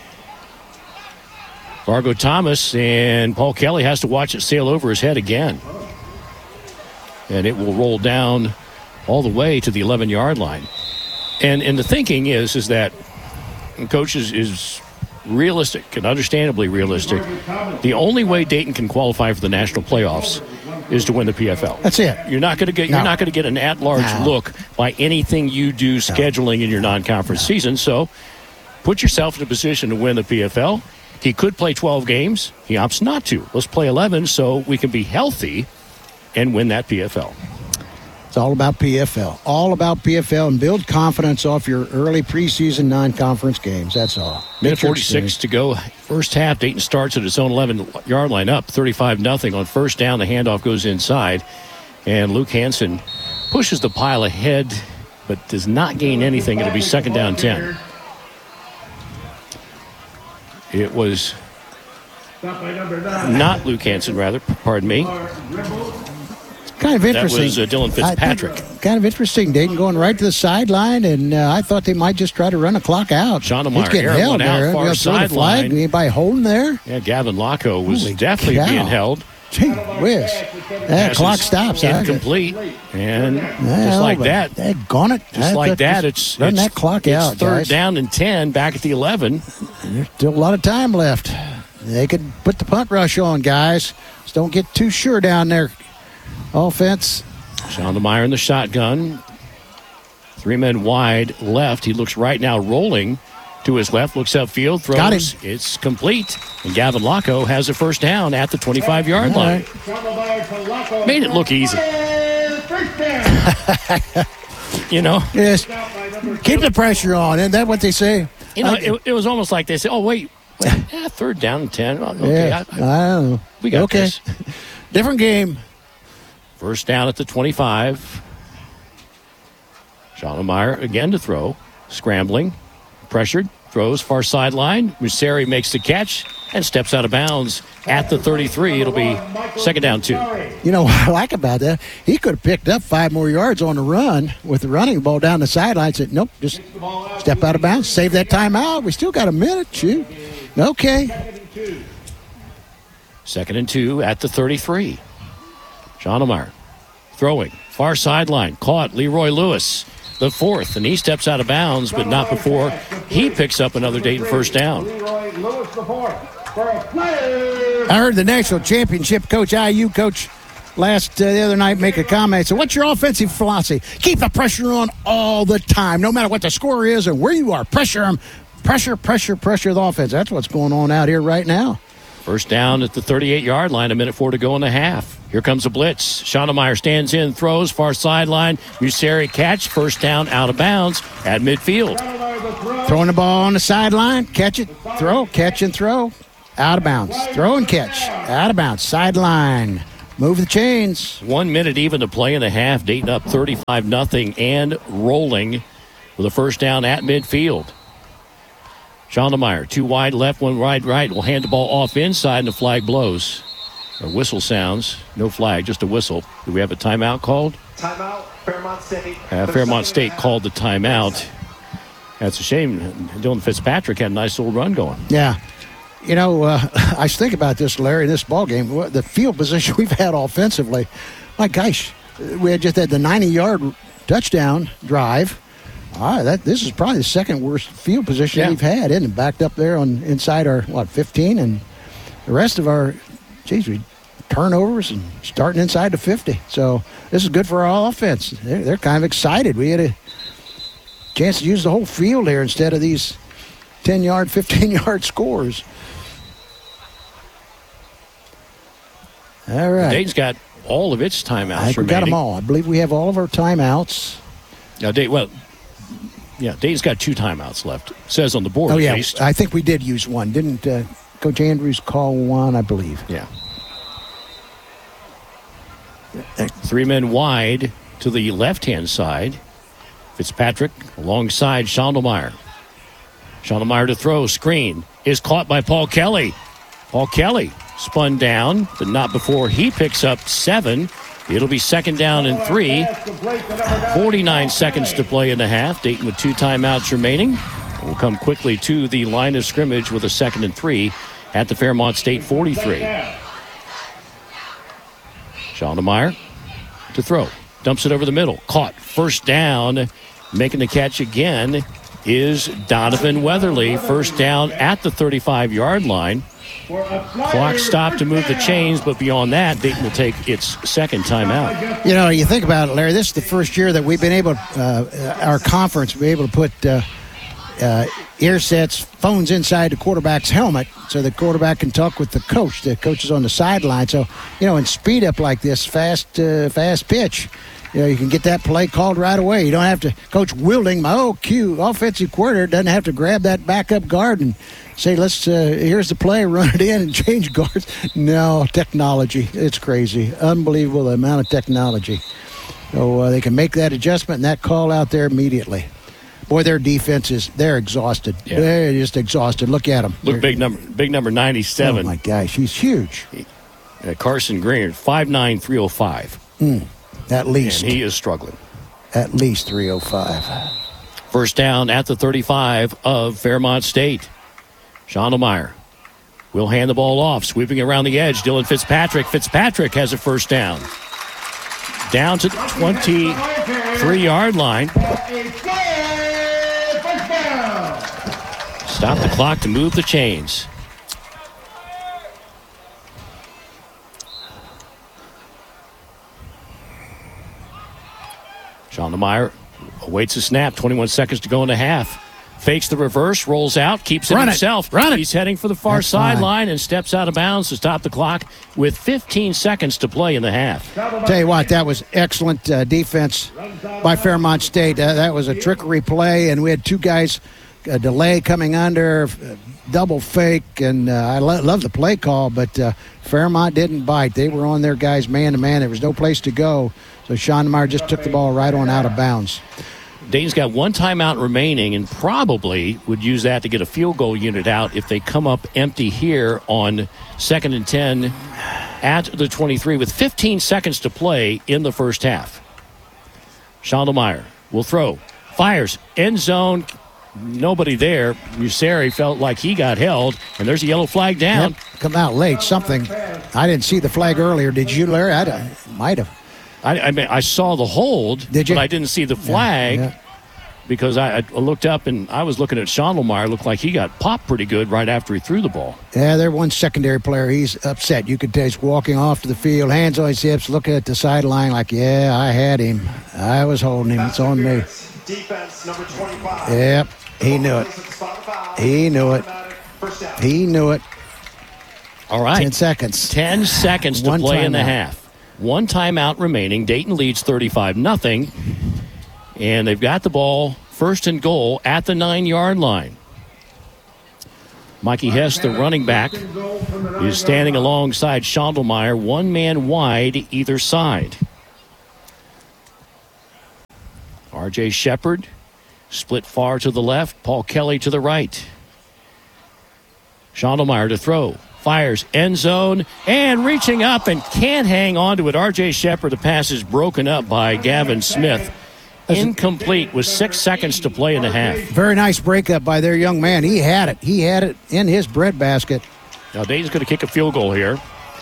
Fargo Thomas, and Paul Kelly has to watch it sail over his head again. And it will roll down all the way to the eleven-yard line. And and the thinking is is that Coach is, is realistic and understandably realistic. The only way Dayton can qualify for the national playoffs is to win the P F L. That's it. You're not going to get No. you're not going to get an at-large No. look by anything you do scheduling in your non-conference season. So put yourself in a position to win the P F L. He could play twelve games. He opts not to. Let's play eleven so we can be healthy and win that P F L. It's all about P F L. All about P F L, and build confidence off your early preseason non-conference games. That's all. Minute Get your forty-six to go. First half, Dayton starts at its own eleven-yard line up, thirty-five nothing. On first down, the handoff goes inside, and Luke Hansen pushes the pile ahead, but does not gain anything. It'll be second down ten. It was not Luke Hansen, rather, pardon me. Kind of That interesting. was uh, Dylan Fitzpatrick. I think kind of interesting. Dayton going right to the sideline, and uh, I thought they might just try to run a clock out. Schoenemeyer, He's getting air held one out, there. far They'll throw the flag. sideline. Anybody holding there? Yeah, Gavin Locko was Holy definitely cow. being held. Gee whiz. That Passes clock stops. I- Incomplete. And Well, just like but that. Daggone it. Just I like thought that, just it's, run it's that clock it's out, third guys. down and ten back at the eleven. There's still a lot of time left. They could put the punt rush on, guys. Just don't get too sure down there. Offense. Schoenemeyer in the shotgun. Three men wide left. He looks right now rolling to his left. Looks upfield. Throws. Got him. It's complete. And Gavin Locko has a first down at the twenty-five-yard All line. right. Made it look easy. You know? Yes. Keep the pressure on. Isn't that what they say? You know, I- it, it was almost like they said, oh, wait. wait yeah, third down and ten. Okay, yeah, I- I, don't know. we got okay. this. Different game. First down at the twenty-five. Schoenemeyer again to throw. Scrambling. Pressured. Throws far sideline. Museri makes the catch and steps out of bounds at the thirty-three. It'll be second down two. You know what I like about that? He could have picked up five more yards on the run with the running ball down the sideline. Said, nope, just step out of bounds. Save that timeout. We still got a minute. Shoot. Okay. Second and two at the thirty-three. Schoenemeyer throwing. Far sideline. Caught. Leroy Lewis. The fourth. And he steps out of bounds, but not before he picks up another Dayton first down. I heard the national championship coach, I U coach, last uh, the other night make a comment. So what's your offensive philosophy? Keep the pressure on all the time, no matter what the score is or where you are. Pressure them. Pressure, pressure, pressure the offense. That's what's going on out here right now. First down at the thirty-eight-yard line. A minute four to go in the half. Here comes a blitz. Schonnemeyer stands in, throws, far sideline. Museri catch, first down, out of bounds at midfield. Throwing the ball on the sideline, catch it, throw, catch and throw, out of bounds. Throw and catch, out of bounds, sideline. Move the chains. One minute even to play in the half. Dayton up thirty-five nothing and rolling with a first down at midfield. Schonnemeyer, two wide left, one wide right. Will hand the ball off inside and the flag blows. A whistle sounds. No flag, just a whistle. Do we have a timeout called? Timeout, Fairmont State. Uh, Fairmont State called the timeout. That's a shame. Dylan Fitzpatrick had a nice little run going. Yeah. You know, uh, I was thinking about this, Larry, in this ballgame. The field position we've had offensively, my gosh, we had just had the ninety-yard touchdown drive. All right, that, this is probably the second worst field position Yeah. we've had, isn't it? Backed up there on inside our, what, fifteen, and the rest of our, geez, we turnovers and starting inside the fifty. So this is good for our offense. They're, they're kind of excited. We had a chance to use the whole field here instead of these ten-yard, fifteen-yard scores. All right. Dayton's got all of its timeouts I think we remaining. got them all. I believe we have all of our timeouts. Now, Dayton, well, yeah, Dayton's got two timeouts left. It says on the board, Oh, at yeah. least. I think we did use one. Didn't uh, Coach Andrews call one, I believe? Yeah. Three men wide to the left-hand side. Fitzpatrick alongside Schondelmeyer. Schondelmeyer to throw. Screen is caught by Paul Kelly. Paul Kelly spun down, but not before he picks up seven. It'll be second down and three. forty-nine seconds to play in the half. Dayton with two timeouts remaining. We'll come quickly to the line of scrimmage with a second and three at the Fairmont State forty-three. Schondelmeyer to throw. Dumps it over the middle. Caught. First down. Making the catch again is Donovan Weatherly. First down at the thirty-five-yard line. Clock stopped to move the chains, but beyond that, Dayton will take its second timeout. You know, you think about it, Larry, this is the first year that we've been able, uh, our conference, be able to put uh, uh, ear sets, phones inside the quarterback's helmet so the quarterback can talk with the coach. The coach is on the sideline. So, you know, in speed up like this, fast, uh, fast pitch, you know, you can get that play called right away. You don't have to, Coach Wilding, my O Q offensive coordinator, doesn't have to grab that backup guard and say, let's, uh, here's the play, run it in and change guards. No, technology. It's crazy. Unbelievable the amount of technology. So uh, they can make that adjustment and that call out there immediately. Boy, their defense is, they're exhausted. Yeah. They're just exhausted. Look at them. Look, They're, big number, big number ninety-seven. Oh, my gosh, he's huge. Uh, Carson Green, five nine, three oh five. Mm, at least. And he is struggling. At least three oh five. First down at the thirty-five of Fairmont State. Schondelmeyer will hand the ball off, sweeping around the edge. Dylan Fitzpatrick. Fitzpatrick has a first down. Down to the twenty-three-yard line. Stop the clock to move the chains. Schondelmeyer awaits a snap. twenty-one seconds to go in the half. Fakes the reverse, rolls out, keeps it Run it. himself. Run it. He's heading for the far That's fine. sideline and steps out of bounds to stop the clock with fifteen seconds to play in the half. Tell you what, that was excellent uh, defense by Fairmont State. Uh, that was a trickery play, and we had two guys uh, delay coming under, uh, double fake, and uh, I lo- love the play call, but uh, Fairmont didn't bite. They were on their guys man-to-man. There was no place to go, so Schondelmeyer just took the ball right on out of bounds. Dayton's got one timeout remaining and probably would use that to get a field goal unit out if they come up empty here on second and ten at the twenty-three with fifteen seconds to play in the first half. Schondelmeyer will throw. Fires. End zone. Nobody there. Museri felt like he got held, and there's a yellow flag down. Yep, come out late. Something. I didn't see the flag earlier. Did you, Larry? I don't- might have. I, I mean, I saw the hold, Did you? but I didn't see the flag Yeah, yeah. because I, I looked up and I was looking at Schondelmeyer. Looked like he got popped pretty good right after he threw the ball. Yeah, they're one secondary player. He's upset. You could tell he's walking off to the field, hands on his hips, looking at the sideline like, yeah, I had him. I was holding him. It's on me. Defense number twenty-five. Yep, he knew it. He knew it. He knew it. All right. Ten seconds. Ten seconds to One play in the timeout. half. One timeout remaining. Dayton leads thirty-five nothing. And they've got the ball first and goal at the nine-yard line. Mikey Hess, the running back, is standing alongside Schondelmeyer, one man wide either side. R J Shepard split far to the left, Paul Kelly to the right. Schondelmeyer to throw. Fires end zone and reaching up and can't hang on to it. R J Shepard, the pass is broken up by Gavin Smith. Incomplete with six seconds to play in the half. Very nice breakup by their young man. He had it. He had it in his breadbasket. Now Dayton's going to kick a field goal here.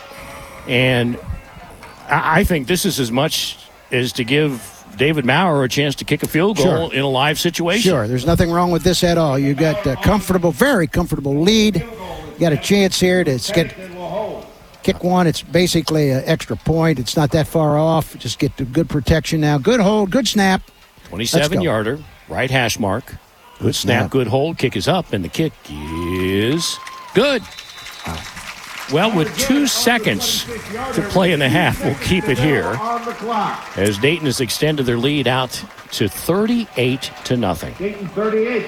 And I think this is as much as to give David Maurer a chance to kick a field goal Sure. in a live situation. Sure, there's nothing wrong with this at all. You got a comfortable, very comfortable lead. You got a chance here to get kick one. It's basically an extra point. It's not that far off. Just get the good protection now. Good hold, good snap. twenty-seven yarder, right hash mark. Good, good snap, snap, good hold. Kick is up, and the kick is good. Well, with two seconds to play in the half, we'll keep it here as Dayton has extended their lead out to thirty-eight to nothing. Dayton thirty-eight.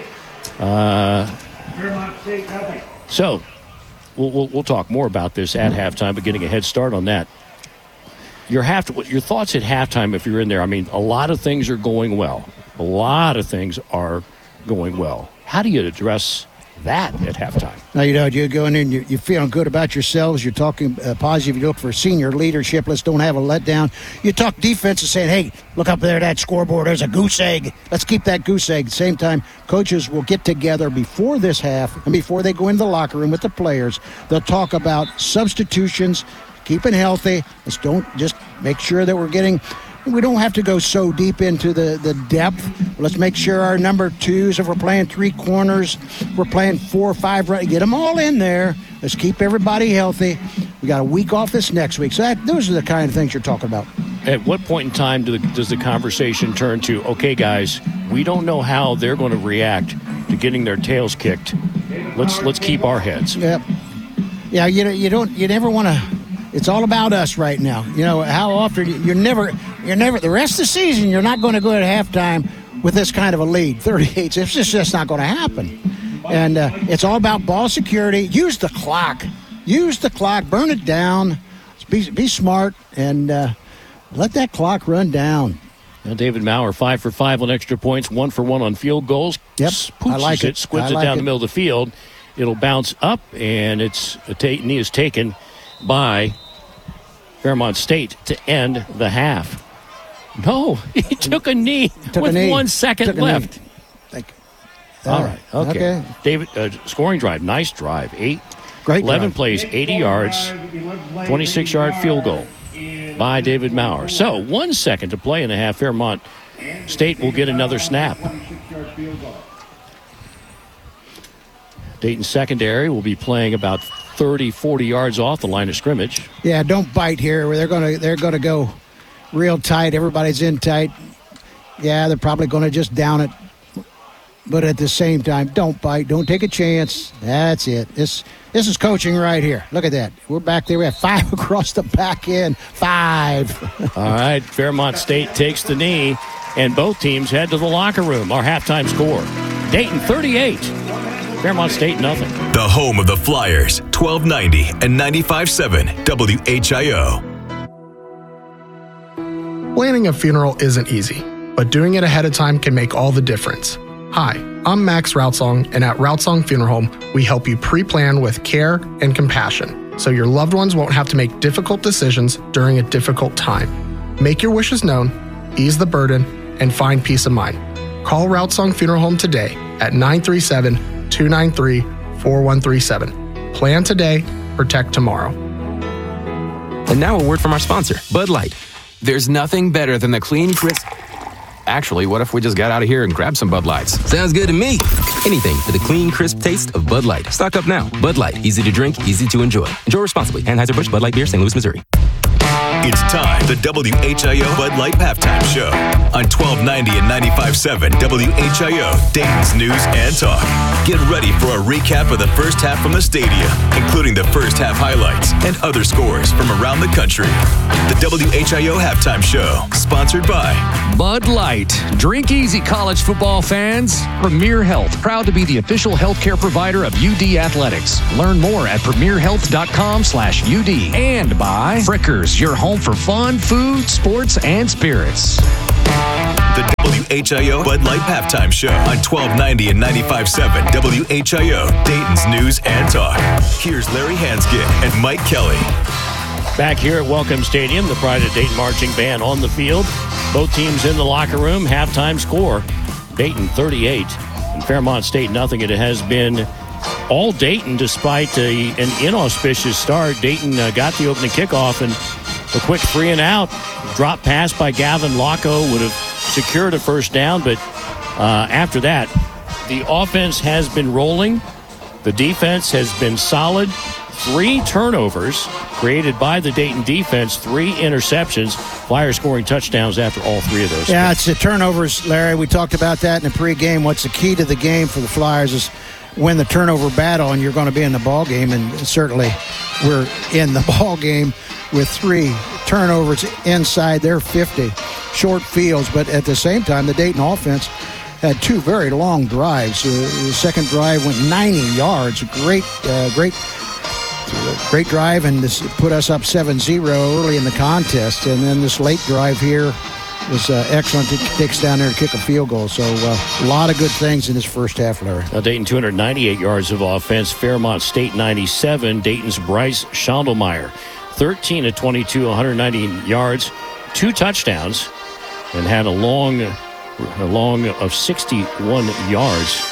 Uh, Fairmont State nothing. So, we'll, we'll we'll talk more about this at halftime, but getting a head start on that. Your half your thoughts at halftime if you're in there. I mean, a lot of things are going well. A lot of things are going well. How do you address that at halftime? Now, you know, you go in there and you, you're feeling good about yourselves. You're talking uh, positive. You look for senior leadership. Let's don't have a letdown. You talk defense and saying, hey, look up there, that scoreboard. There's a goose egg. Let's keep that goose egg. At the same time, coaches will get together before this half and before they go into the locker room with the players. They'll talk about substitutions, keeping healthy. Let's don't just make sure that we're getting – we don't have to go so deep into the, the depth. Let's make sure our number twos, if we're playing three corners, we're playing four or five, right, get them all in there. Let's keep everybody healthy. We got a week off this next week. So that, those are the kind of things you're talking about. At what point in time do the, does the conversation turn to, okay, guys, we don't know how they're going to react to getting their tails kicked. Let's let's keep our heads. Yep. Yeah, you you don't you never want to. It's all about us right now. You know, how often you're never, you're never, the rest of the season, you're not going to go at halftime with this kind of a lead, thirty-eight. It's just, just not going to happen. And uh, it's all about ball security. Use the clock. Use the clock. Burn it down. Be, be smart and uh, let that clock run down. Now David Maurer, five for five on extra points, one for one on field goals. Yep, I like it. it squibs I like it down it. the middle of the field. It'll bounce up, and it's a t- knee is taken by Fairmont State to end the half. No, he took a knee took with a knee. one second Took a left. Like, All right, okay. okay. David, uh, scoring drive, nice drive. Eight, Great eleven drive. plays, eighty yards, twenty-six yard field goal by David Maurer. So one second to play in the half. Fairmont State will get another snap. Dayton secondary will be playing about thirty, forty yards off the line of scrimmage. Yeah, don't bite here. They're gonna they're gonna go real tight. Everybody's in tight. Yeah, they're probably gonna just down it. But at the same time, don't bite. Don't take a chance. That's it. This this is coaching right here. Look at that. We're back there. We have five across the back end. Five. All right, Fairmont State takes the knee, and both teams head to the locker room. Our halftime score: Dayton thirty-eight, Fairmont State nothing. The home of the Flyers, twelve ninety and ninety-five point seven W H I O. Planning a funeral isn't easy, but doing it ahead of time can make all the difference. Hi, I'm Max Routsong, and at Routsong Funeral Home, we help you pre-plan with care and compassion so your loved ones won't have to make difficult decisions during a difficult time. Make your wishes known, ease the burden, and find peace of mind. Call Routsong Funeral Home today at nine three seven, two nine three, four one three seven. Plan today, protect tomorrow. And now a word from our sponsor, Bud Light. There's nothing better than the clean, crisp... Actually, what if we just got out of here and grabbed some Bud Lights? Sounds good to me. Anything for the clean, crisp taste of Bud Light. Stock up now. Bud Light. Easy to drink, easy to enjoy. Enjoy responsibly. Anheuser-Busch Bud Light Beer, Saint Louis, Missouri. It's time. The W H I O Bud Light Halftime Show on twelve ninety and ninety-five point seven W H I O, Dayton's News and Talk. Get ready for a recap of the first half from the stadium, including the first half highlights and other scores from around the country. The W H I O Halftime Show, sponsored by Bud Light. Drink easy, college football fans. Premier Health, proud to be the official healthcare provider of U D Athletics. Learn more at premier health dot com slash U D. And by Frickers, your home for fun, food, sports, and spirits. The W H I O Bud Light Halftime Show on twelve ninety and ninety-five point seven W H I O, Dayton's News and Talk. Here's Larry Hanskin and Mike Kelly. Back here at Welcome Stadium, the Pride of Dayton marching band on the field. Both teams in the locker room. Halftime score, Dayton thirty-eight and Fairmont State nothing. It has been all Dayton despite a, an inauspicious start. Dayton uh, got the opening kickoff, and a quick three and out. Drop pass by Gavin Locko would have secured a first down, but uh, after that, the offense has been rolling. The defense has been solid. Three turnovers created by the Dayton defense, three interceptions. Flyers scoring touchdowns after all three of those. Yeah, it's the turnovers, Larry. We talked about that in the pregame. What's the key to the game for the Flyers is win the turnover battle, and you're going to be in the ball game. And certainly, we're in the ball game with three turnovers inside their fifty. Short fields, but at the same time, the Dayton offense had two very long drives. Uh, the second drive went ninety yards. Great, uh, great. Great drive, and this put us up seven zero early in the contest. And then this late drive here was uh, excellent. It takes down there to kick a field goal. So uh, a lot of good things in this first half, Larry. Now, Dayton two hundred ninety-eight yards of offense. Fairmont State ninety-seven. Dayton's Bryce Schondelmeyer, thirteen of twenty-two, one hundred ninety yards, two touchdowns, and had a long, a long of sixty-one yards.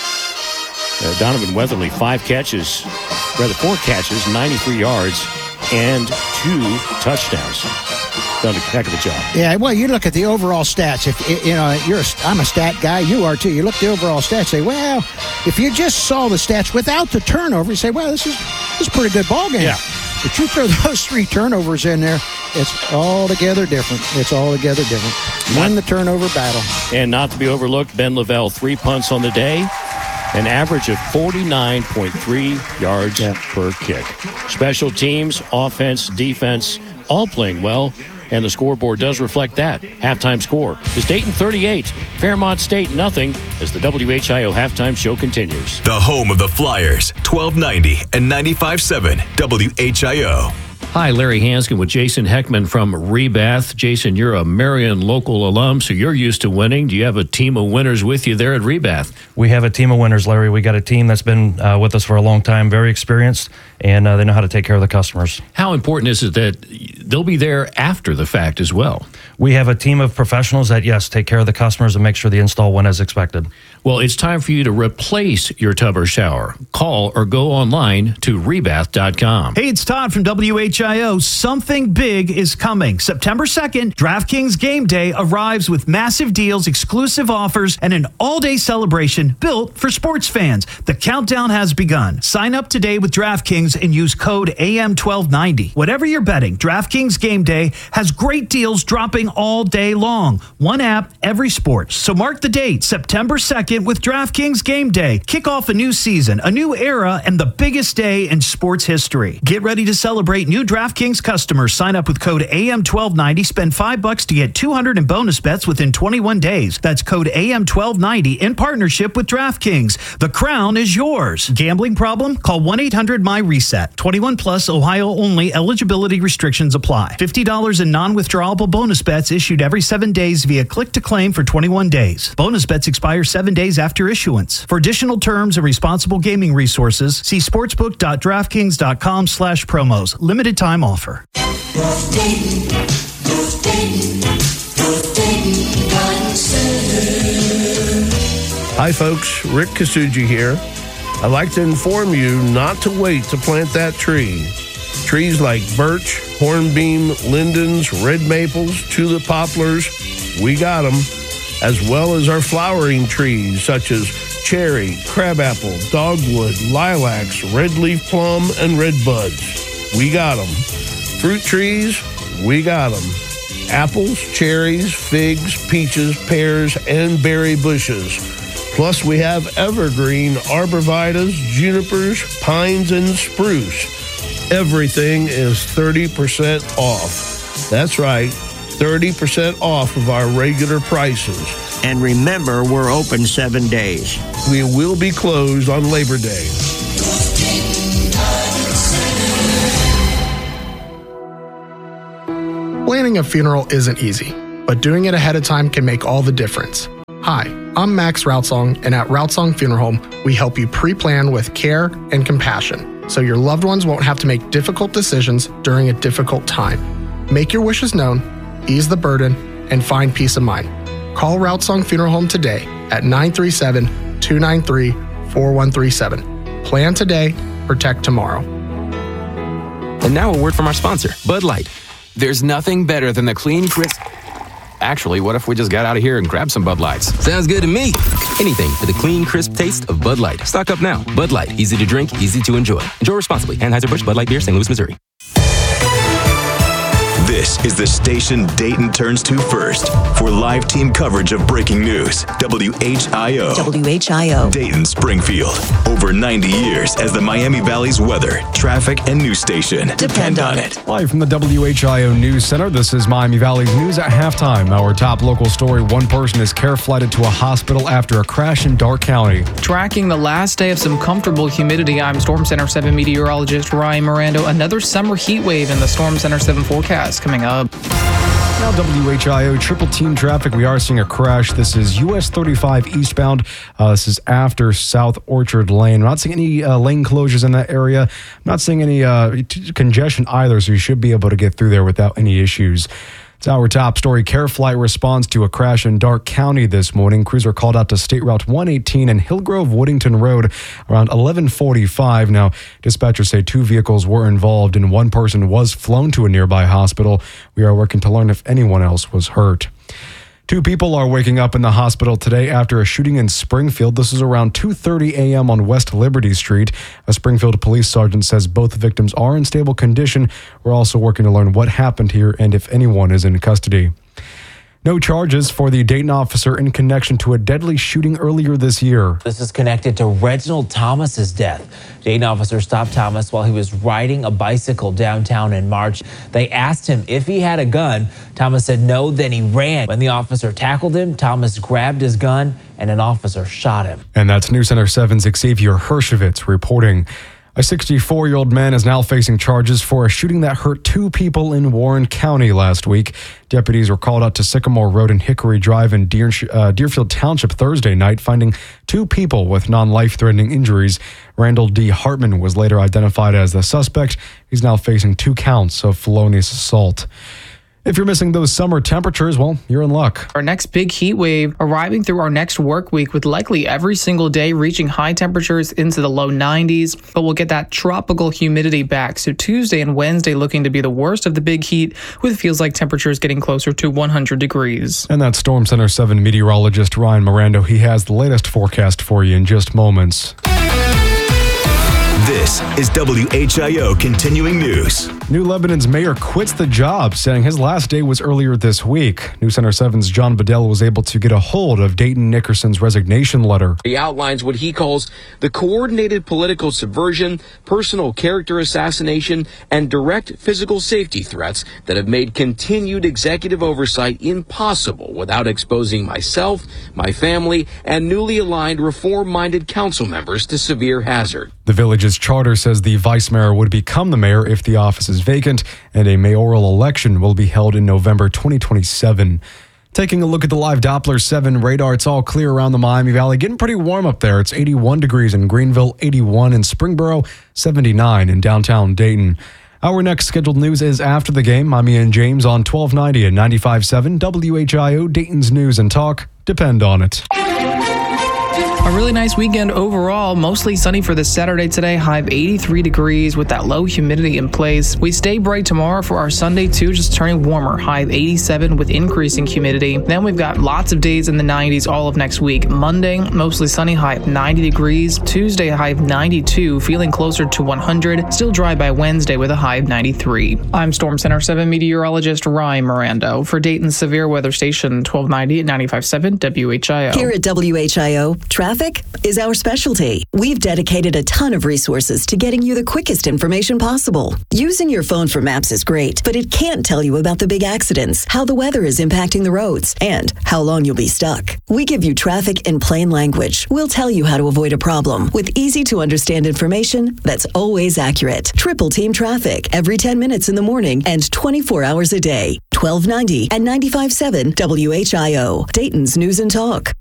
Uh, Donovan Weatherly, five catches, rather four catches, ninety-three yards, and two touchdowns. Done a heck of a job. Yeah, well, you look at the overall stats. If you know, you're, a, I'm a stat guy. You are too. You look at the overall stats. Say, well, if you just saw the stats without the turnover, you say, well, this is this is a pretty good ball game. Yeah. But you throw those three turnovers in there, it's altogether different. It's altogether different. Win the turnover battle. And not to be overlooked, Ben Lavelle, three punts on the day. An average of forty-nine point three yards yeah. per kick. Special teams, offense, defense, all playing well, and the scoreboard does reflect that. Halftime score is Dayton thirty-eight, Fairmont State nothing, as the W H I O Halftime Show continues. The home of the Flyers, twelve ninety and ninety-five point seven W H I O. Hi, Larry Hanskin with Jason Heckman from Rebath. Jason, you're a Marion local alum, so you're used to winning. Do you have a team of winners with you there at Rebath? We have a team of winners, Larry. We got a team that's been uh, with us for a long time, very experienced, and uh, they know how to take care of the customers. How important is it that they'll be there after the fact as well? We have a team of professionals that, yes, take care of the customers and make sure the install went as expected. Well, it's time for you to replace your tub or shower. Call or go online to rebath dot com. Hey, it's Todd from W H I O. Something big is coming. September second, DraftKings Game Day arrives with massive deals, exclusive offers, and an all-day celebration built for sports fans. The countdown has begun. Sign up today with DraftKings and use code A M twelve ninety. Whatever you're betting, DraftKings Game Day has great deals dropping all day long. One app, every sport. So mark the date, September second, with DraftKings Game Day. Kick off a new season, a new era, and the biggest day in sports history. Get ready to celebrate new DraftKings customers. Sign up with code A M twelve ninety. Spend five bucks to get two hundred in bonus bets within twenty-one days. That's code A M twelve ninety in partnership with DraftKings. The crown is yours. Gambling problem? Call one eight hundred M Y reset. twenty-one plus, Ohio only. Eligibility restrictions apply. fifty dollars in non-withdrawable bonus bets issued every seven days via click to claim for twenty-one days. Bonus bets expire seven days after issuance. For additional terms and responsible gaming resources, see sportsbook dot draftkings dot com slash promos. Limited time offer. North Dayton, North Dayton, North Dayton Garden Center. Hi, folks. Rick Kasuji here. I'd like to inform you not to wait to plant that tree. Trees like birch, hornbeam, lindens, red maples, tulip poplars, we got them, as well as our flowering trees such as cherry, crabapple, dogwood, lilacs, red leaf plum, and red buds. We got them. Fruit trees, we got them. Apples, cherries, figs, peaches, pears, and berry bushes. Plus, we have evergreen arborvitaes, junipers, pines, and spruce. Everything is thirty percent off. That's right, thirty percent off of our regular prices. And remember, we're open seven days. We will be closed on Labor Day. Planning a funeral isn't easy, but doing it ahead of time can make all the difference. Hi, I'm Max Routsong, and at Routsong Funeral Home, we help you pre-plan with care and compassion, so your loved ones won't have to make difficult decisions during a difficult time. Make your wishes known, ease the burden, and find peace of mind. Call Routsong Funeral Home today at nine three seven, two nine three, four one three seven. Plan today, protect tomorrow. And now a word from our sponsor, Bud Light. There's nothing better than the clean, crisp... Actually, what if we just got out of here and grabbed some Bud Lights? Sounds good to me. Anything for the clean, crisp taste of Bud Light. Stock up now. Bud Light. Easy to drink, easy to enjoy. Enjoy responsibly. Anheuser-Busch Bud Light Beer, Saint Louis, Missouri. This is the station Dayton turns to first for live team coverage of breaking news. W H I O. W H I O. Dayton, Springfield. Over ninety years as the Miami Valley's weather, traffic, and news station. Depend on it. Live from the W H I O News Center, this is Miami Valley's news at halftime. Our top local story, one person is care flighted to a hospital after a crash in Darke County. Tracking the last day of some comfortable humidity, I'm Storm Center seven meteorologist Ryan Mirando. Another summer heat wave in the Storm Center seven forecast coming up. Now W H I O triple team traffic. We are seeing a crash. This is U S thirty-five eastbound. Uh, this is after South Orchard Lane. I'm not seeing any uh, lane closures in that area. I'm not seeing any uh, t- congestion either, so you should be able to get through there without any issues. It's our top story. Care Flight responds to a crash in Darke County this morning. Crews are called out to State Route one eighteen and Hillgrove Woodington Road around eleven forty-five. Now, dispatchers say two vehicles were involved and one person was flown to a nearby hospital. We are working to learn if anyone else was hurt. Two people are waking up in the hospital today after a shooting in Springfield. This is around two thirty a.m. on West Liberty Street. A Springfield police sergeant says both victims are in stable condition. We're also working to learn what happened here and if anyone is in custody. No charges for the Dayton officer in connection to a deadly shooting earlier this year. This is connected to Reginald Thomas's death. Dayton officers stopped Thomas while he was riding a bicycle downtown in March. They asked him if he had a gun. Thomas said no, then he ran. When the officer tackled him, Thomas grabbed his gun and an officer shot him. And that's News Center seven's Xavier Hershevitz reporting. A sixty-four-year-old man is now facing charges for a shooting that hurt two people in Warren County last week. Deputies were called out to Sycamore Road and Hickory Drive in Deer, uh, Deerfield Township Thursday night, finding two people with non-life-threatening injuries. Randall D. Hartman was later identified as the suspect. He's now facing two counts of felonious assault. If you're missing those summer temperatures, well, you're in luck. Our next big heat wave arriving through our next work week with likely every single day reaching high temperatures into the low nineties, but we'll get that tropical humidity back. So Tuesday and Wednesday looking to be the worst of the big heat with feels like temperatures getting closer to one hundred degrees. And that's Storm Center seven meteorologist Ryan Mirando. He has the latest forecast for you in just moments. This is W H I O Continuing News. New Lebanon's mayor quits the job, saying his last day was earlier this week. News Center seven's John Bedell was able to get a hold of Dayton Nickerson's resignation letter. He outlines what he calls the coordinated political subversion, personal character assassination, and direct physical safety threats that have made continued executive oversight impossible without exposing myself, my family, and newly aligned reform-minded council members to severe hazard. The village's charter says the vice mayor would become the mayor if the office is vacant, and a mayoral election will be held in November twenty twenty-seven. Taking a look at the live Doppler seven radar, it's all clear around the Miami Valley. Getting pretty warm up there. It's eighty-one degrees in Greenville, eighty-one in Springboro, seventy-nine in downtown Dayton. Our next scheduled news is after the game. I'm Ian James on twelve ninety and ninety-five point seven W H I O, Dayton's News and Talk. Depend on it. A really nice weekend overall. Mostly sunny for this Saturday today. High of eighty-three degrees with that low humidity in place. We stay bright tomorrow for our Sunday too, just turning warmer. High of eighty-seven with increasing humidity. Then we've got lots of days in the nineties all of next week. Monday, mostly sunny, high of ninety degrees. Tuesday, high of ninety-two, feeling closer to one hundred. Still dry by Wednesday with a high of ninety-three. I'm Storm Center seven meteorologist Ryan Mirando for Dayton's Severe Weather Station twelve ninety at ninety-five point seven W H I O. Here at W H I O, traffic is our specialty. We've dedicated a ton of resources to getting you the quickest information possible. Using your phone for maps is great, but it can't tell you about the big accidents, how the weather is impacting the roads, and how long you'll be stuck. We give you traffic in plain language. We'll tell you how to avoid a problem with easy-to-understand information that's always accurate. Triple Team Traffic every ten minutes in the morning and twenty-four hours a day. twelve ninety and ninety-five point seven W H I O. Dayton's News and Talk.